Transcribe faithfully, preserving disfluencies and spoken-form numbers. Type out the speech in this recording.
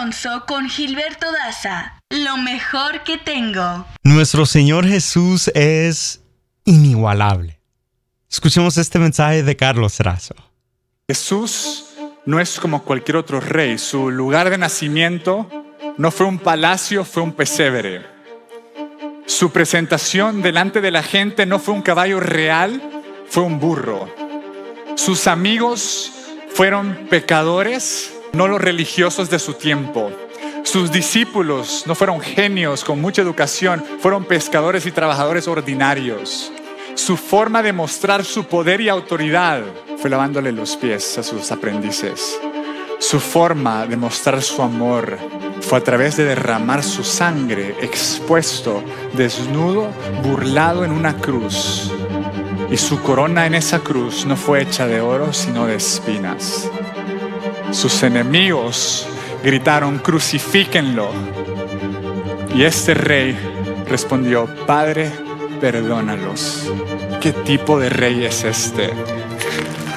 Alonso con Gilberto Daza. Lo mejor que tengo. Nuestro Señor Jesús es inigualable. Escuchemos este mensaje de Carlos Razo. Jesús no es como cualquier otro rey. Su lugar de nacimiento no fue un palacio, fue un pesebre. Su presentación delante de la gente no fue un caballo real, fue un burro. Sus amigos fueron pecadores, no los religiosos de su tiempo. Sus discípulos no fueron genios con mucha educación, fueron pescadores y trabajadores ordinarios. Su forma de mostrar su poder y autoridad fue lavándole los pies a sus aprendices. Su forma de mostrar su amor fue a través de derramar su sangre, expuesto, desnudo, burlado en una cruz. Y su corona en esa cruz no fue hecha de oro, sino de espinas. Sus enemigos gritaron: crucifíquenlo. Y este rey respondió: Padre, perdónalos. ¿Qué tipo de rey es este?